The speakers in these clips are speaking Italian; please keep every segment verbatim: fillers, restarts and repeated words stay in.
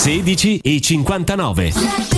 sedici e cinquantanove.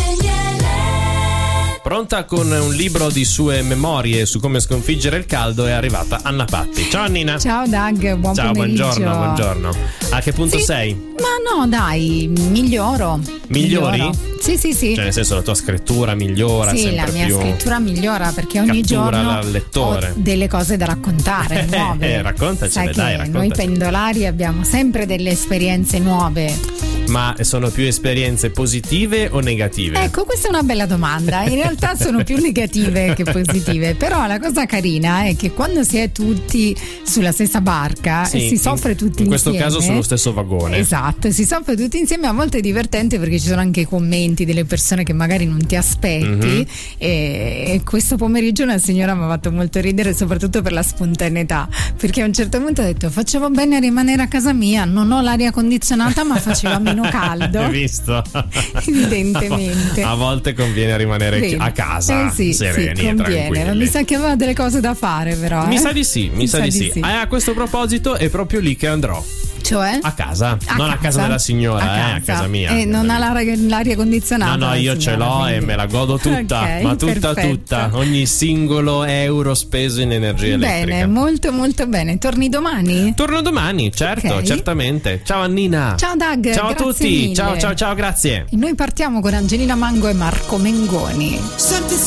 Pronta con un libro di sue memorie su come sconfiggere il caldo è arrivata Anna Patti. Ciao Nina. Ciao Doug, buon Ciao, pomeriggio. buongiorno, buongiorno. A che punto sì? sei? Ma no, dai, miglioro. Migliori? Miglioro. Sì, sì, sì. Cioè, nel senso, la tua scrittura migliora sì, sempre la mia più. scrittura migliora perché ogni Cattura giorno dal lettore. ho delle cose da raccontare, nuove. Eh, raccontacele, Sai dai, che raccontaci. noi pendolari abbiamo sempre delle esperienze nuove. Ma sono più esperienze positive o negative? Ecco, questa è una bella domanda. In realtà sono più negative che positive. Però la cosa carina è che quando si è tutti sulla stessa barca Sì, e si soffre in, tutti in insieme. questo caso sullo stesso vagone. Esatto, si soffre tutti insieme. A volte è divertente perché ci sono anche i commenti delle persone che magari non ti aspetti. Mm-hmm. E, e questo pomeriggio una signora mi ha fatto molto ridere, soprattutto per la spontaneità. Perché a un certo punto ha detto: facevo bene a rimanere a casa mia, non ho l'aria condizionata, ma faceva meno caldo. Hai visto? Evidentemente. A volte conviene rimanere Bene. a casa eh sì, sereni sì, e conviene. Ma tranquilli. mi sa che aveva delle cose da fare, però. Mi eh? sa di sì, mi, Mi sa, sa di di sì. sì. Eh, a questo proposito è proprio lì che andrò. Cioè? A casa, A non a casa casa? della signora, a eh, casa. a casa mia. E non ha l'aria, l'aria condizionata. No, no, io ce signora, l'ho quindi. e me la godo tutta, Ok, ma tutta, perfetto. tutta. Ogni singolo euro speso in energia elettrica. Bene, molto, molto bene. Torni domani? Torno domani, certo, Ok. certamente. Ciao Annina. Ciao Doug. Ciao a grazie tutti. mille. Ciao, ciao, ciao, grazie. E noi partiamo con Angelina Mango e Marco Mengoni. Senti